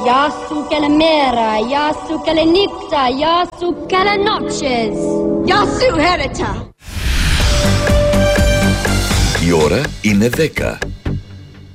Γεια σου καλημέρα, γεια σου καληνύχτα, γεια σου καληνότσες. Γεια σου Χέρετα. Η ώρα είναι 10.